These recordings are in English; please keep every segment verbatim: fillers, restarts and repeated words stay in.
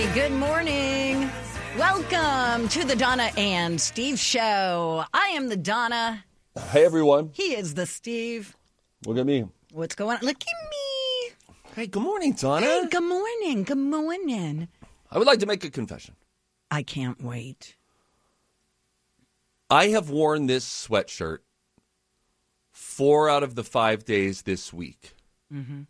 Good morning. Welcome to the Donna and Steve Show. I am the Donna. Hey, everyone. He is the Steve. Look at me. What's going on? Look at me. Hey, good morning, Donna. Hey, good morning. Good morning. I would like to make a confession. I can't wait. I have worn this sweatshirt four out of the five days this week. Mm-hmm.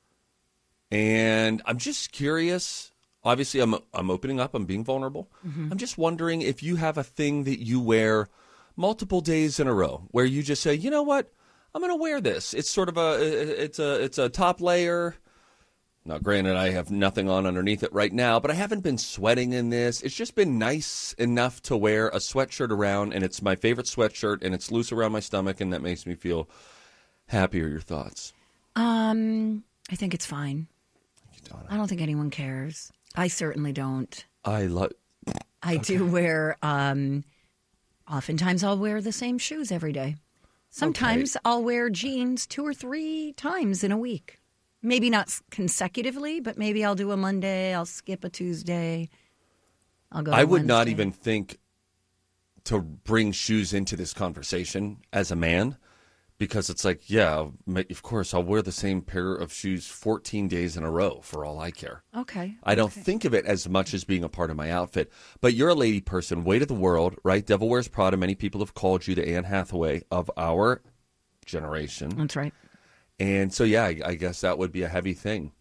And I'm just curious. Obviously, I'm I'm opening up. I'm being vulnerable. Mm-hmm. I'm just wondering if you have a thing that you wear multiple days in a row where you just say, you know what? I'm going to wear this. It's sort of a it's a it's a top layer. Now, granted, I have nothing on underneath it right now, but I haven't been sweating in this. It's just been nice enough to wear a sweatshirt around, and it's my favorite sweatshirt, and it's loose around my stomach, and that makes me feel happier. Your thoughts? Um, I think it's fine. Thank you, Donna. I don't think anyone cares. I certainly don't. I love. I okay. do wear. Um, oftentimes, I'll wear the same shoes every day. Sometimes okay. I'll wear jeans two or three times in a week. Maybe not consecutively, but maybe I'll do a Monday. I'll skip a Tuesday. I'll go. To I would Wednesday. not even think to bring shoes into this conversation as a man, because it's like, yeah, of course, I'll wear the same pair of shoes fourteen days in a row for all I care. Okay. I don't okay. think of it as much as being a part of my outfit. But you're a lady person, weight of the world, right? Devil Wears Prada. Many people have called you the Anne Hathaway of our generation. That's right. And so, yeah, I, I guess that would be a heavy thing.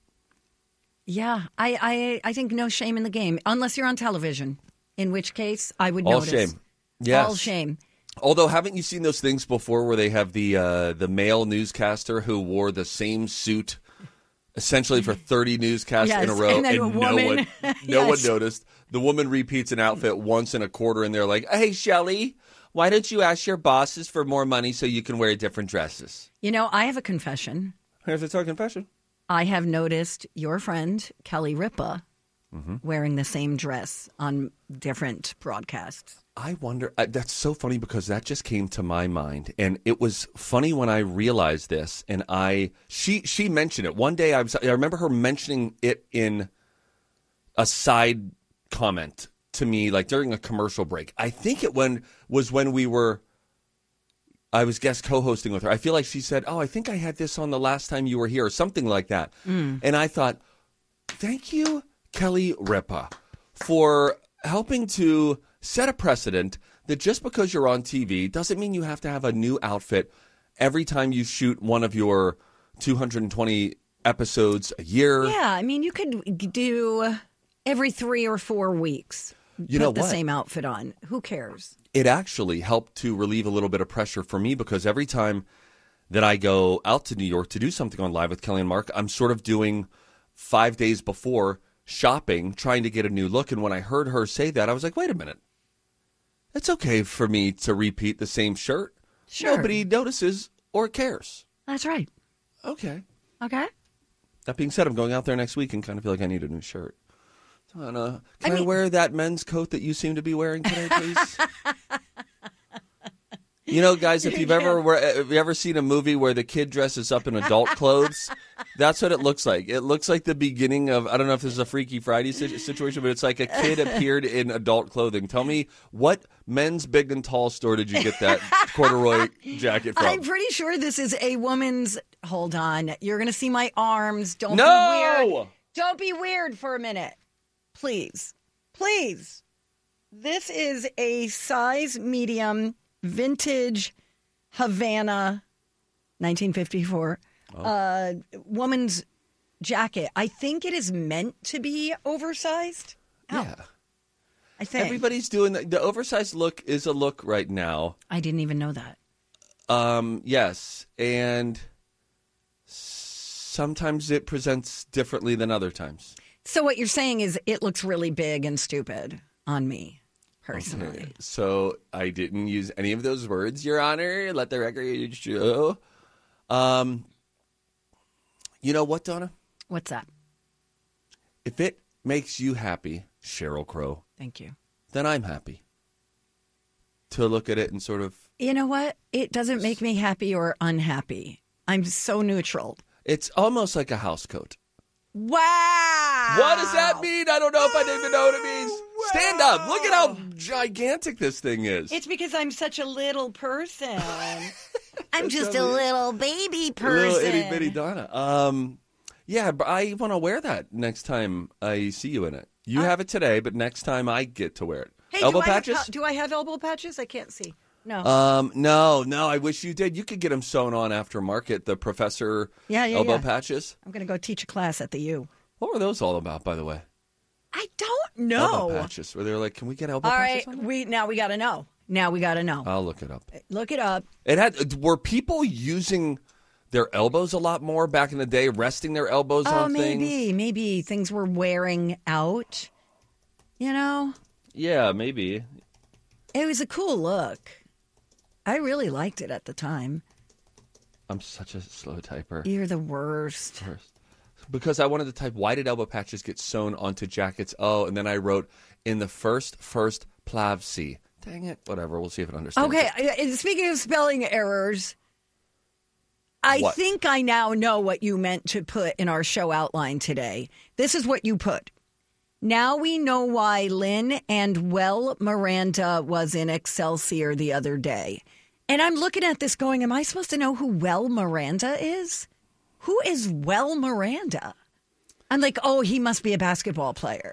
Yeah, I, I, I think no shame in the game, unless you're on television, in which case I would all notice. All shame. Yes. All shame. Although, haven't you seen those things before where they have the uh, the male newscaster who wore the same suit essentially for thirty newscasts yes, in a row, and, then and a no woman, one no yes. one noticed? The woman repeats an outfit once in a quarter, and they're like, "Hey, Shelley, why don't you ask your bosses for more money so you can wear different dresses?" You know, I have a confession. Here's a confession. I have noticed your friend, Kelly Ripa, mm-hmm. wearing the same dress on different broadcasts. I wonder, uh, that's so funny because that just came to my mind. And it was funny when I realized this. And I, she she mentioned it. One day I, was, I remember her mentioning it in a side comment to me, like during a commercial break. I think it when was when we were, I was guest co-hosting with her. I feel like she said, oh, I think I had this on the last time you were here or something like that. Mm. And I thought, thank you, Kelly Ripa, for helping to set a precedent that just because you're on T V doesn't mean you have to have a new outfit every time you shoot one of your two hundred twenty episodes a year. Yeah, I mean, you could do every three or four weeks. You put know the what? same outfit on. Who cares? It actually helped to relieve a little bit of pressure for me because every time that I go out to New York to do something on Live with Kelly and Mark, I'm sort of doing five days before shopping, trying to get a new look. And when I heard her say that, I was like, wait a minute. It's okay for me to repeat the same shirt. Sure. Nobody notices or cares. That's right. Okay. Okay. That being said, I'm going out there next week and kind of feel like I need a new shirt. Donna, can I, I mean, I wear that men's coat that you seem to be wearing today, please? You know, guys, if you've ever if you ever seen a movie where the kid dresses up in adult clothes, that's what it looks like. It looks like the beginning of, I don't know if this is a Freaky Friday situation, but it's like a kid appeared in adult clothing. Tell me, what men's big and tall store did you get that corduroy jacket from? I'm pretty sure this is a woman's, hold on, you're going to see my arms. Don't no! be weird. Don't be weird for a minute. Please. Please. This is a size medium vintage Havana nineteen fifty-four oh. uh, woman's jacket. I think it is meant to be oversized. Oh, yeah. I think. Everybody's doing the, the oversized look is a look right now. I didn't even know that. Um, yes. And sometimes it presents differently than other times. So what you're saying is it looks really big and stupid on me, personally. Okay. So I didn't use any of those words, Your Honor. Let the record show. Um, you know what, Donna? What's that? If it makes you happy, Sheryl Crow. Thank you. Then I'm happy to look at it and sort of. You know what? It doesn't make me happy or unhappy. I'm so neutral. It's almost like a house coat. Wow. What does that mean? I don't know if I even know what it means. Wow. Stand up. Look at how gigantic this thing is. It's because I'm such a little person. I'm just a totally- little baby person. Little itty bitty Donna. Um, yeah, but I want to wear that next time I see you in it. You Uh, have it today, but next time I get to wear it. Hey, elbow do patches? I have, do I have elbow patches? I can't see. No. Um, no, no. I wish you did. You could get them sewn on aftermarket. The Professor Yeah, yeah, elbow yeah. patches. I'm going to go teach a class at the U. What were those all about, by the way? I don't know. Elbow patches. Where they were like, can we get elbow All patches? right, on there? we now we got to know. Now we got to know. I'll look it up. Look it up. It had. Were people using their elbows a lot more back in the day, resting their elbows Oh, on things? maybe, maybe things were wearing out. You know, Yeah, maybe. it was a cool look. I really liked it at the time. I'm such a slow typer. You're the worst. First. Because I wanted to type, why did elbow patches get sewn onto jackets? Oh, and then I wrote, in the first, first plavsy. Dang it. Whatever. We'll see if it understands Okay, it. uh, speaking of spelling errors, I What? think I now know what you meant to put in our show outline today. This is what you put. Now we know why Lynn and Well Miranda was in Excelsior the other day. And I'm looking at this going, am I supposed to know who Well Miranda is? Who is Well Miranda? I'm like, oh, he must be a basketball player.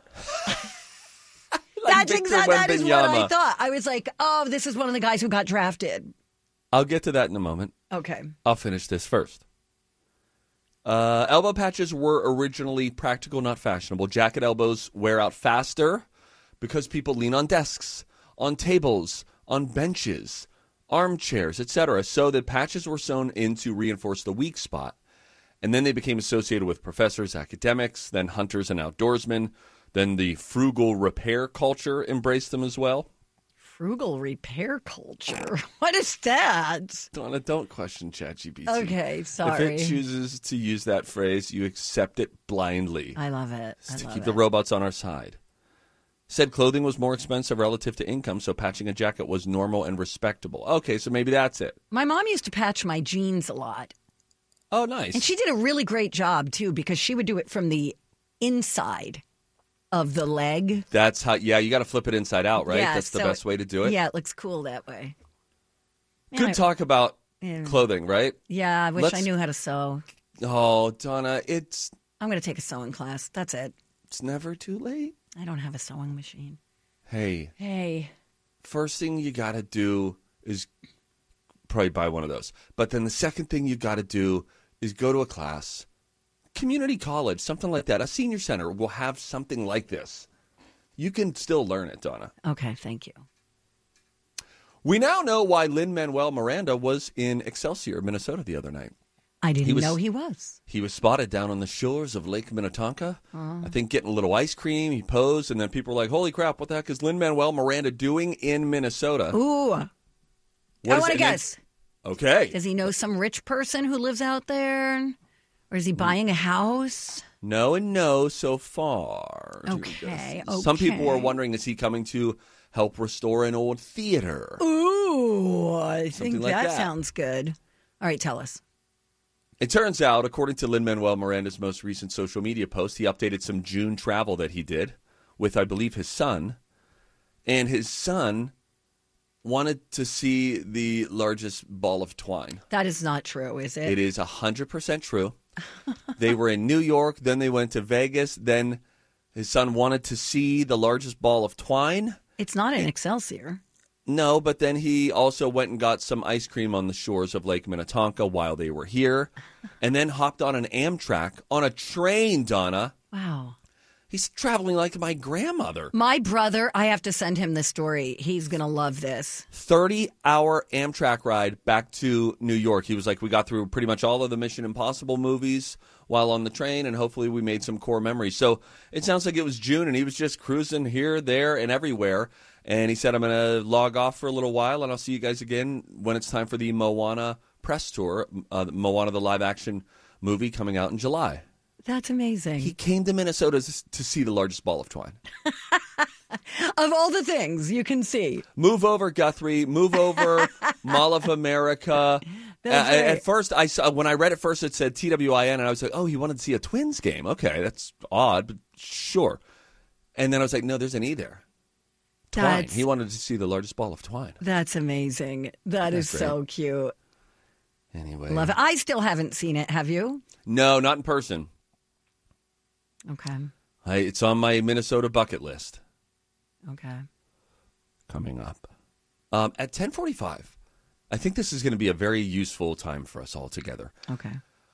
That's Victor exactly that is what I Wembanyama. thought. I was like, oh, this is one of the guys who got drafted. I'll get to that in a moment. Okay. I'll finish this first. Uh, elbow patches were originally practical, not fashionable. Jacket elbows wear out faster because people lean on desks, on tables, on benches, armchairs, et cetera, so that patches were sewn in to reinforce the weak spot. And then they became associated with professors, academics, then hunters and outdoorsmen. Then the frugal repair culture embraced them as well. Frugal repair culture. What is that? Donna, don't question ChatGPT. Okay, sorry. If it chooses to use that phrase, you accept it blindly. I love it. I to love keep it. the robots on our side. Said clothing was more expensive relative to income, so patching a jacket was normal and respectable. Okay, so maybe that's it. My mom used to patch my jeans a lot. Oh, nice. And she did a really great job, too, because she would do it from the inside of the leg. That's how, yeah, you got to flip it inside out, right? Yeah, That's the so best way to do it. Yeah, it looks cool that way. Man, Good I- talk about Yeah. clothing, right? Yeah, I wish Let's- I knew how to sew. Oh, Donna, it's I'm going to take a sewing class. That's it. it's never too late. I don't have a sewing machine. Hey, Hey. first thing you got to do is probably buy one of those. But then the second thing you got to do is go to a class, community college, something like that. A senior center will have something like this. You can still learn it, Donna. Okay, thank you. We now know why Lin-Manuel Miranda was in Excelsior, Minnesota the other night. I didn't He was- know he was. He was spotted down on the shores of Lake Minnetonka, I think getting a little ice cream. He posed, and then people were like, holy crap, what the heck is Lin-Manuel Miranda doing in Minnesota? Ooh. What I is want it? to And then- guess. Okay. Does he know some rich person who lives out there? Or is he buying a house? No and no so far. Okay, Some people were okay. wondering, is he coming to help restore an old theater? Ooh, I think Something like that, that. sounds good. All right, tell us. It turns out, according to Lin-Manuel Miranda's most recent social media post, he updated some June travel that he did with, I believe, his son. And his son wanted to see the largest ball of twine. That is not true, is it? It is one hundred percent true. They were in New York, then they went to Vegas, then his son wanted to see the largest ball of twine. It's not in Excelsior. No, but then he also went and got some ice cream on the shores of Lake Minnetonka while they were here, and then hopped on an Amtrak on a train, Donna. Wow. He's traveling like my grandmother. My brother, I have to send him this story. He's going to love this. thirty-hour Amtrak ride back to New York. He was like, we got through pretty much all of the Mission Impossible movies while on the train, and hopefully we made some core memories. So it sounds like it was June, and he was just cruising here, there, and everywhere. And he said, I'm going to log off for a little while, and I'll see you guys again when it's time for the Moana press tour, uh, Moana the live-action movie coming out in July. That's amazing. He came to Minnesota to see the largest ball of twine. Of all the things you can see. Move over, Guthrie. Move over, Mall of America. That's Uh, right. At first, I saw, when I read it first, it said T W I N, and I was like, oh, he wanted to see a Twins game. Okay, that's odd, but sure. And then I was like, no, there's an E there. Twine. That's, he wanted to see the largest ball of twine. That's amazing. That That's is great. so cute. Anyway. Love it. I still haven't seen it. Have you? No, not in person. Okay. I, it's on my Minnesota bucket list. Okay. Coming up. Um, at ten forty-five, I think this is going to be a very useful time for us all together. Okay.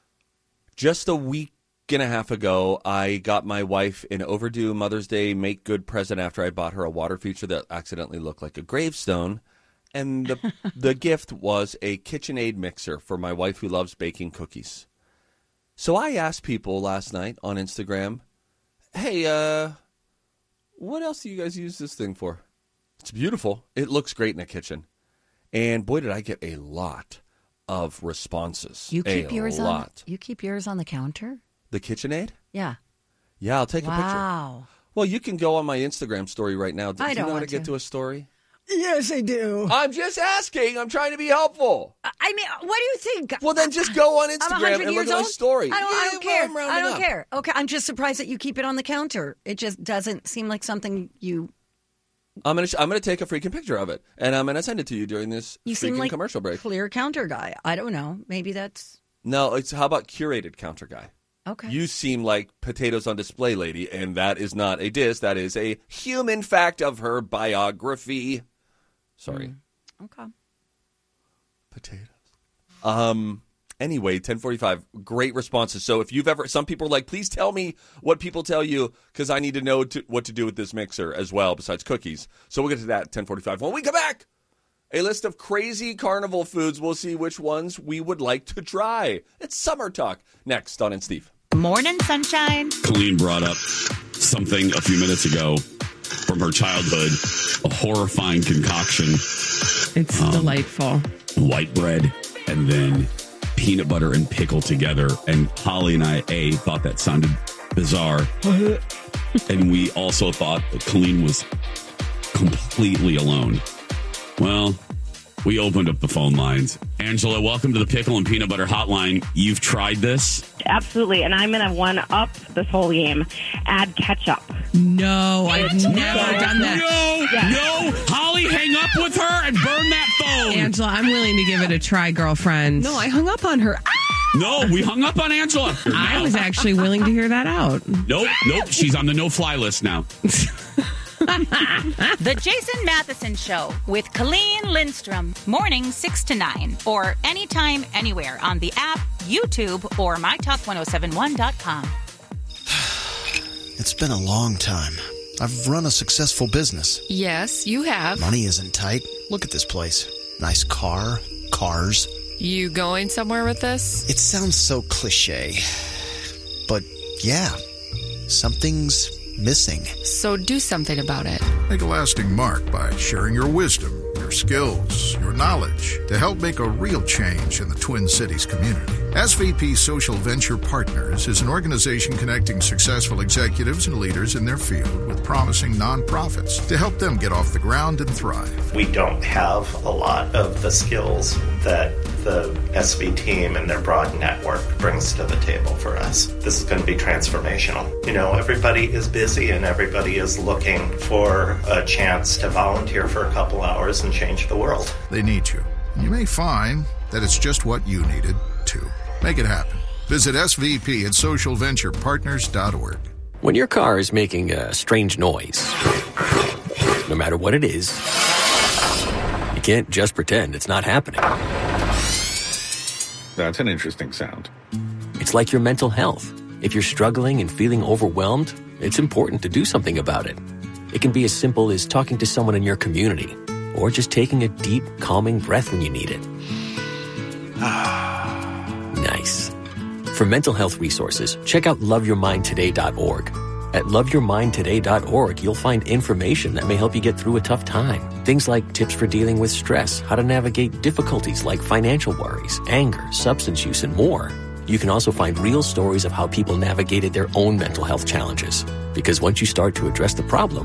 Just a week and a half ago, I got my wife an overdue Mother's Day make good present after I bought her a water feature that accidentally looked like a gravestone. And the the gift was a KitchenAid mixer for my wife who loves baking cookies. So I asked people last night on Instagram, hey, uh, what else do you guys use this thing for? It's beautiful. It looks great in the kitchen. And boy, did I get a lot of responses. You keep a yours lot. on. You keep yours on the counter. The KitchenAid? Yeah. Yeah, I'll take a picture. Wow. Well, you can go on my Instagram story right now. Do I you don't know how want to get to. to a story? Yes, I do. I'm just asking. I'm trying to be helpful. I mean, what do you think? Well, then just go on I'm Instagram one hundred and look years at my old? story. I don't, I Yeah, don't well, care. I'm rounding I don't up. care. Okay, I'm just surprised that you keep it on the counter. It just doesn't seem like something you. I'm gonna sh- I'm gonna take a freaking picture of it, and I'm gonna send it to you during this You freaking seem like commercial break. clear counter guy. I don't know. Maybe that's No, it's how about curated counter guy? okay. You seem like potatoes on display lady, and that is not a diss. That is a human fact of her biography. Sorry. Mm. Okay. Potatoes. Um. Anyway, ten forty-five. Great responses. So if you've ever, some people are like, please tell me what people tell you because I need to know to, what to do with this mixer as well besides cookies. So we'll get to that at ten forty-five. When we come back, a list of crazy carnival foods. We'll see which ones we would like to try. It's Summer Talk next on And Steve. Morning, sunshine. Colleen brought up something a few minutes ago from her childhood, a horrifying concoction. It's Um, delightful. White bread and then peanut butter and pickle together. And Holly and I, A, thought that sounded bizarre. And we also thought that Colleen was completely alone. Well, we opened up the phone lines. Angela, welcome to the Pickle and Peanut Butter Hotline. You've tried this? Absolutely, and I'm going to one-up this whole game. Add ketchup. No, I've never done that. No, Yeah. no. Holly, hang up with her and burn that phone. Angela, I'm willing to give it a try, girlfriend. No, I hung up on her. No, we hung up on Angela. I was actually willing to hear that out. Nope, nope. She's on the no-fly list now. The Jason Matheson Show with Colleen Lindstrom. Mornings six to nine or anytime, anywhere on the app, YouTube, or my talk ten seventy-one dot com. It's been a long time. I've run a successful business. Yes, you have. Money isn't tight. Look at this place. Nice car, cars. You going somewhere with this? It sounds so cliche. But yeah, something's missing. So do something about it. Make a lasting mark by sharing your wisdom, your skills, your knowledge to help make a real change in the Twin Cities community. S V P Social Venture Partners is an organization connecting successful executives and leaders in their field with promising nonprofits to help them get off the ground and thrive. We don't have a lot of the skills that the S V team and their broad network brings to the table for us. This is going to be transformational. You know, everybody is busy and everybody is looking for a chance to volunteer for a couple hours and change the world. They need you. You may find that it's just what you needed, too. Make it happen. Visit S V P at social venture partners dot org. When your car is making a strange noise, no matter what it is, you can't just pretend it's not happening. That's an interesting sound. It's like your mental health. If you're struggling and feeling overwhelmed, it's important to do something about it. It can be as simple as talking to someone in your community, or just taking a deep, calming breath when you need it. Nice. For mental health resources, check out love your mind today dot org. At love your mind today dot org, you'll find information that may help you get through a tough time. Things like tips for dealing with stress, how to navigate difficulties like financial worries, anger, substance use, and more. You can also find real stories of how people navigated their own mental health challenges. Because once you start to address the problem,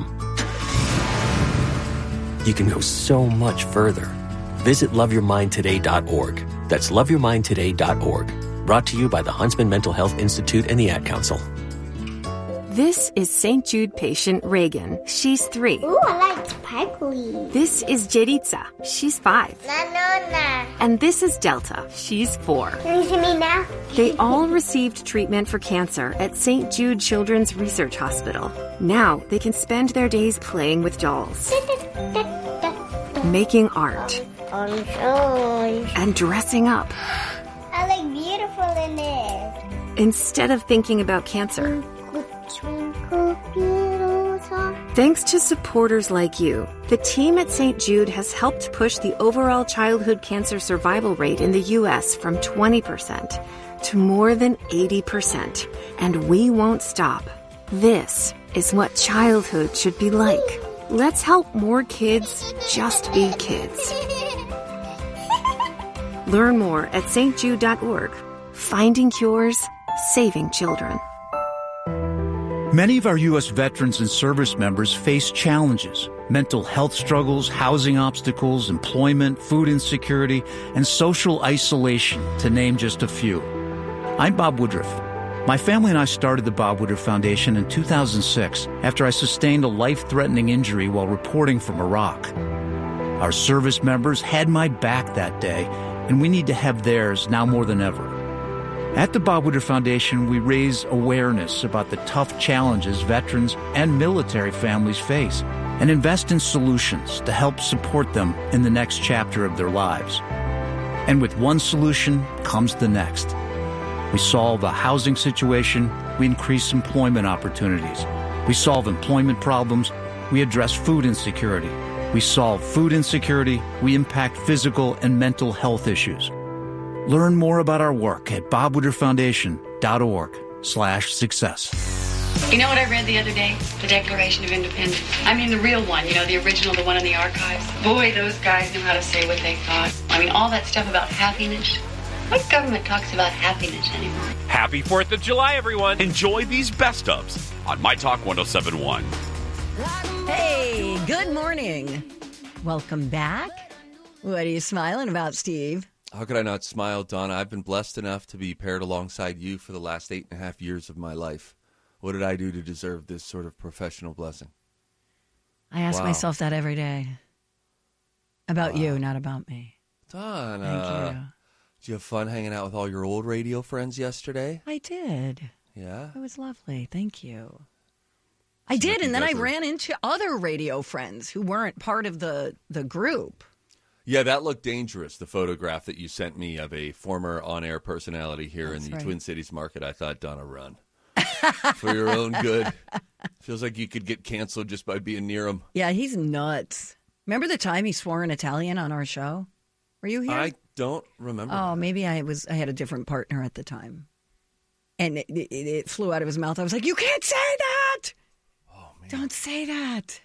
you can go so much further. Visit love your mind today dot org. That's love your mind today dot org. Brought to you by the Huntsman Mental Health Institute and the Ad Council. This is Saint Jude patient Reagan. She's three. Ooh, I like sparkly. This is Jeritza. She's five. No, no, no. And this is Delta. She's four. Can you see me now? They all received treatment for cancer at Saint Jude Children's Research Hospital. Now they can spend their days playing with dolls, making art, and dressing up. I look beautiful in it. Instead of thinking about cancer. Thanks to supporters like you, the team at Saint Jude has helped push the overall childhood cancer survival rate in the U S from twenty percent to more than eighty percent. And we won't stop. This is what childhood should be like. Let's help more kids just be kids. Learn more at s t jude dot org. Finding cures, saving children. Many of our U S veterans and service members face challenges, mental health struggles, housing obstacles, employment, food insecurity, and social isolation, to name just a few. I'm Bob Woodruff. My family and I started the Bob Woodruff Foundation in two thousand six after I sustained a life-threatening injury while reporting from Iraq. Our service members had my back that day, and we need to have theirs now more than ever. At the Bob Woodruff Foundation, we raise awareness about the tough challenges veterans and military families face and invest in solutions to help support them in the next chapter of their lives. And with one solution comes the next. We solve the housing situation, we increase employment opportunities. We solve employment problems, we address food insecurity. We solve food insecurity, we impact physical and mental health issues. Learn more about our work at bob woodruff foundation dot org slash success. You know what I read the other day? The Declaration of Independence. I mean the real one, you know, the original, the one in the archives. Boy, those guys knew how to say what they thought. I mean, all that stuff about happiness. What government talks about happiness anymore? Happy fourth of July, everyone. Enjoy these best ofs on My Talk one oh seven one. Hey, good morning. Welcome back. What are you smiling about, Steve? How could I not smile, Donna? I've been blessed enough to be paired alongside you for the last eight and a half years of my life. What did I do to deserve this sort of professional blessing? I ask wow. myself that every day. About wow. you, not about me. Donna. Thank you. Did you have fun hanging out with all your old radio friends yesterday? I did. Yeah? It was lovely. Thank you. I did, and then I ran into other radio friends who weren't part of the, the group. Yeah, that looked dangerous, the photograph that you sent me of a former on-air personality here That's in the right. Twin Cities market. I thought, Donna, run. For your own good. Feels like you could get canceled just by being near him. Yeah, he's nuts. Remember the time he swore in Italian on our show? Were you here? I don't remember. Oh, maybe I was. I had a different partner at the time. And it, it, it flew out of his mouth. I was like, you can't say that! Oh, man. Don't say that.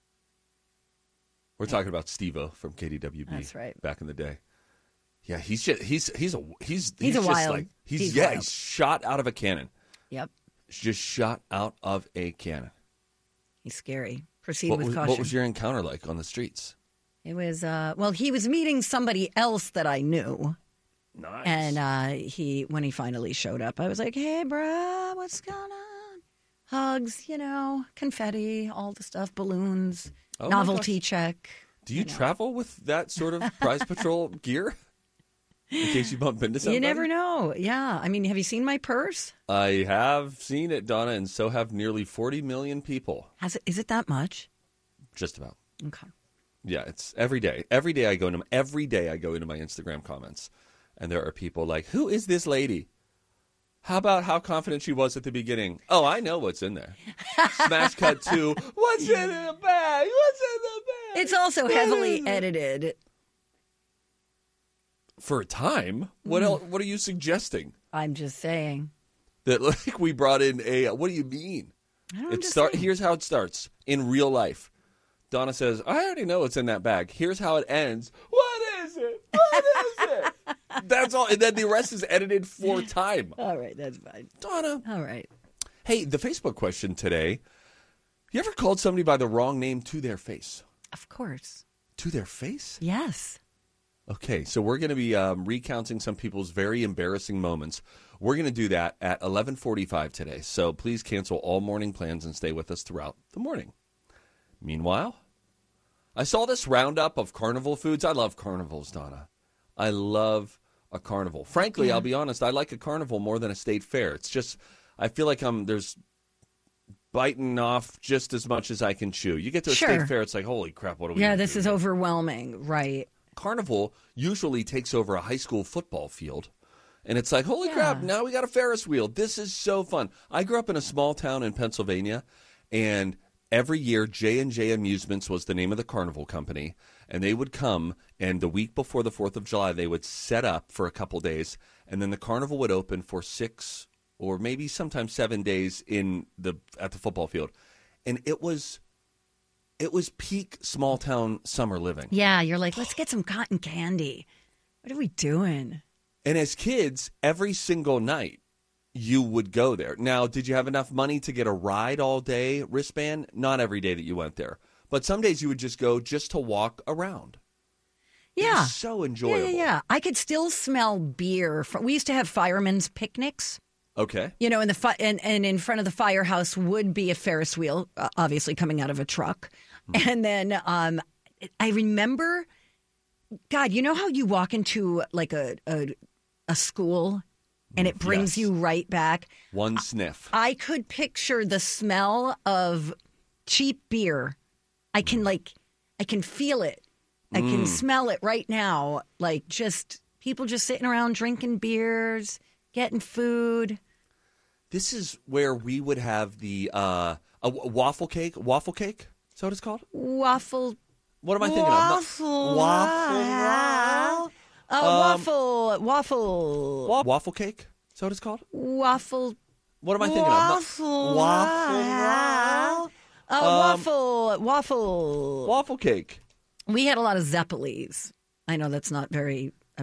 We're talking about Steve-O from K D W B. That's right. Back in the day. Yeah, he's just he's he's a he's He's a just wild- like he's, he's yeah, wild. he's shot out of a cannon. Yep. Just shot out of a cannon. He's scary. Proceed What with was, caution. what was your encounter like on the streets? It was, uh, well, he was meeting somebody else that I knew. Nice. And uh, he, when he finally showed up, I was like, hey, bruh, what's going on? Hugs, you know, confetti, all the stuff, balloons, Oh, my novelty gosh. check. Do you, travel with that sort of prize patrol gear? In case you bump into somebody? You never know. Yeah. I mean, have you seen my purse? I have seen it, Donna, and so have nearly forty million people. Has it, is it that much? Just about. Okay. Yeah, it's every day. Every day I go into every day I go into my Instagram comments, and there are people like, "Who is this lady? How about how confident she was at the beginning? Oh, I know what's in there. Smash cut two. What's in the bag? What's in the bag?" It's also heavily edited. For a time, what Mm. else? What are you suggesting? I'm just saying. That like we brought in a. What do you mean? I don't It start. Here's how it starts in real life. Donna says, "I already know what's in that bag." Here's how it ends. What is it? What is it? That's all. And then the rest is edited for time. All right, that's fine. Donna. All right. Hey, the Facebook question today. You ever called somebody by the wrong name to their face? Of course. To their face? Yes. Okay, so we're going to be um, recounting some people's very embarrassing moments We're going to do that at eleven forty-five today. So please cancel all morning plans and stay with us throughout the morning. Meanwhile, I saw this roundup of carnival foods. I love carnivals, Donna. I love a carnival. Frankly, yeah. I'll be honest, I like a carnival more than a state fair. It's just, I feel like I'm there's biting off just as much as I can chew. You get to a sure. state fair, it's like, holy crap, what are we Yeah, gonna this do is here? overwhelming, right. Carnival usually takes over a high school football field. And it's like, holy yeah. crap, now we got a Ferris wheel. This is so fun. I grew up in a small town in Pennsylvania, and every year J and J Amusements was the name of the carnival company, and they would come, and the week before the fourth of July, they would set up for a couple days, and then the carnival would open for six or maybe sometimes seven days in the at the football field. And it was it was peak small town summer living. Yeah, you're like, let's get some cotton candy. What are we doing? And as kids, every single night, you would go there. Now, did you have enough money to get a ride all day wristband? Not every day that you went there. But some days you would just go just to walk around. Yeah. It was so enjoyable. Yeah, yeah, yeah. I could still smell beer. From, we used to have firemen's picnics. Okay. You know, in the fi- and, and in front of the firehouse would be a Ferris wheel, uh, obviously coming out of a truck. Mm-hmm. And then um, I remember, God, you know how you walk into like a a, a school and it brings yes. you right back? One sniff. I could picture the smell of cheap beer. I can like, I can feel it. I can Mm. smell it right now. Like just people just sitting around drinking beers, getting food. This is where we would have the uh, a w- waffle cake. Waffle cake? Is that what it's called? Waffle. What am I thinking waffle, of? Waffle. Uh, Um, waffle. Waffle. Wa- waffle cake? Is that what it's called? Waffle. What am I thinking waffle, of? Waffle. Uh, Um, waffle. Waffle. Waffle cake. We had a lot of Zeppelis. I know that's not very